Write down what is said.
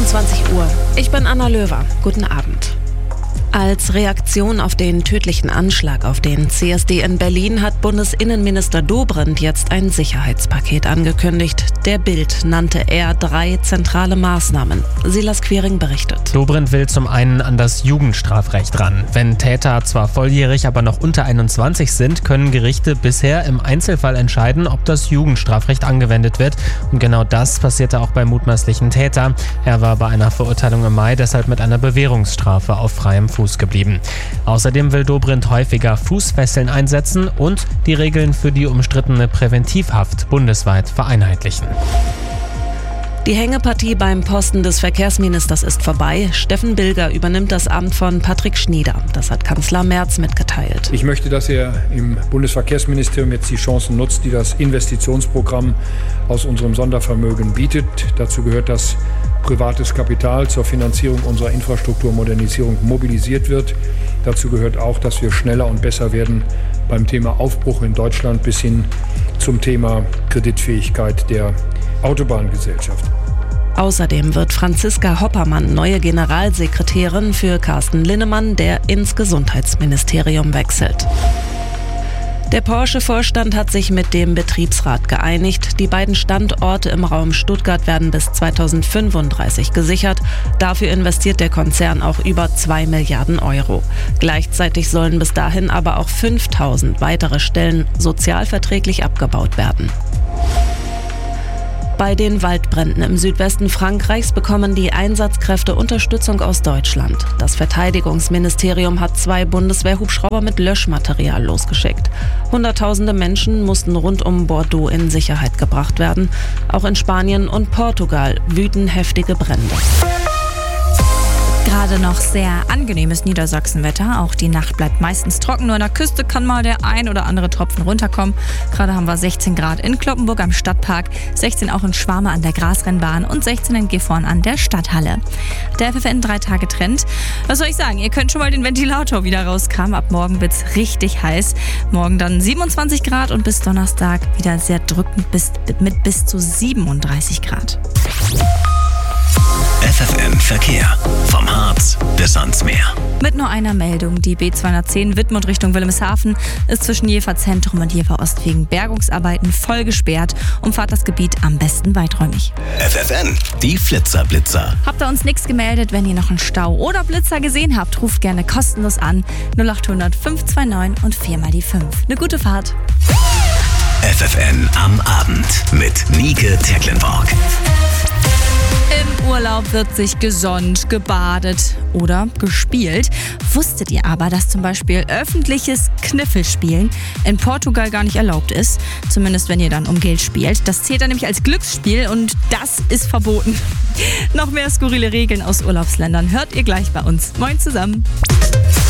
21 Uhr. Ich bin Anna Löwer. Guten Abend. Als Reaktion auf den tödlichen Anschlag auf den CSD in Berlin hat Bundesinnenminister Dobrindt jetzt ein Sicherheitspaket angekündigt. Der Bild nannte er 3 zentrale Maßnahmen. Silas Quiring berichtet. Dobrindt will zum einen an das Jugendstrafrecht ran. Wenn Täter zwar volljährig, aber noch unter 21 sind, können Gerichte bisher im Einzelfall entscheiden, ob das Jugendstrafrecht angewendet wird. Und genau das passierte auch beim mutmaßlichen Täter. Er war bei einer Verurteilung im Mai deshalb mit einer Bewährungsstrafe auf freiem Fuß geblieben. Außerdem will Dobrindt häufiger Fußfesseln einsetzen und die Regeln für die umstrittene Präventivhaft bundesweit vereinheitlichen. Die Hängepartie beim Posten des Verkehrsministers ist vorbei. Steffen Bilger übernimmt das Amt von Patrick Schnieder. Das hat Kanzler Merz mitgeteilt. Ich möchte, dass er im Bundesverkehrsministerium jetzt die Chancen nutzt, die das Investitionsprogramm aus unserem Sondervermögen bietet. Dazu gehört, dass privates Kapital zur Finanzierung unserer Infrastrukturmodernisierung mobilisiert wird. Dazu gehört auch, dass wir schneller und besser werden beim Thema Aufbruch in Deutschland bis hin zum Thema Kreditfähigkeit der Autobahngesellschaft. Außerdem wird Franziska Hoppermann neue Generalsekretärin für Carsten Linnemann, der ins Gesundheitsministerium wechselt. Der Porsche-Vorstand hat sich mit dem Betriebsrat geeinigt. Die beiden Standorte im Raum Stuttgart werden bis 2035 gesichert. Dafür investiert der Konzern auch über 2 Milliarden Euro. Gleichzeitig sollen bis dahin aber auch 5000 weitere Stellen sozialverträglich abgebaut werden. Bei den Waldbränden im Südwesten Frankreichs bekommen die Einsatzkräfte Unterstützung aus Deutschland. Das Verteidigungsministerium hat 2 Bundeswehrhubschrauber mit Löschmaterial losgeschickt. Hunderttausende Menschen mussten rund um Bordeaux in Sicherheit gebracht werden. Auch in Spanien und Portugal wüten heftige Brände. Gerade noch sehr angenehmes Niedersachsenwetter. Auch die Nacht bleibt meistens trocken. Nur an der Küste kann mal der ein oder andere Tropfen runterkommen. Gerade haben wir 16 Grad in Cloppenburg am Stadtpark, 16 auch in Schwarme an der Grasrennbahn und 16 in Gifhorn an der Stadthalle. Der FFN 3-Tage-Trend. Was soll ich sagen? Ihr könnt schon mal den Ventilator wieder rauskramen. Ab morgen wird's richtig heiß. Morgen dann 27 Grad und bis Donnerstag wieder sehr drückend mit bis zu 37 Grad. FFN Verkehr. Vom Harz bis ans Meer. Mit nur einer Meldung. Die B210 Wittmund Richtung Wilhelmshaven ist zwischen Jever Zentrum und Jever Ost wegen Bergungsarbeiten voll gesperrt. Umfahrt das Gebiet am besten weiträumig. FFN, die Flitzer-Blitzer. Habt ihr uns nichts gemeldet, wenn ihr noch einen Stau oder Blitzer gesehen habt, ruft gerne kostenlos an. 0800 529 und 4 mal die 5. Eine gute Fahrt. FFN am Abend mit Nike Tecklenburg. Im Urlaub wird sich gesonnt, gebadet oder gespielt. Wusstet ihr aber, dass zum Beispiel öffentliches Kniffelspielen in Portugal gar nicht erlaubt ist? Zumindest wenn ihr dann um Geld spielt. Das zählt dann nämlich als Glücksspiel und das ist verboten. Noch mehr skurrile Regeln aus Urlaubsländern hört ihr gleich bei uns. Moin zusammen.